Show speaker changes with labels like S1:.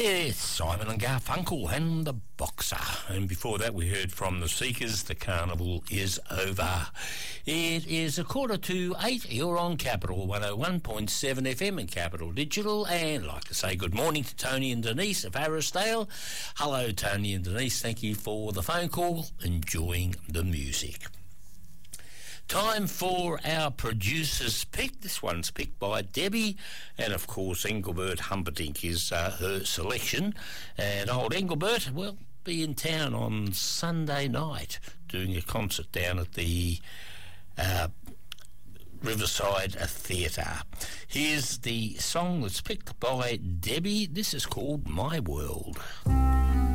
S1: It's Simon and Garfunkel and the Boxer. And before that we heard from the Seekers, The Carnival Is Over. It is 7:45. You're on Capital 101.7 FM and Capital Digital. And like to say good morning to Tony and Denise of Arrowsdale. Hello Tony and Denise, thank you for the phone call. Enjoying the music. Time for our producer's pick. This one's picked by Debbie, and of course Engelbert Humperdinck is her selection. And old Engelbert will be in town on Sunday night doing a concert down at the Riverside Theatre. Here's the song that's picked by Debbie. This is called My World.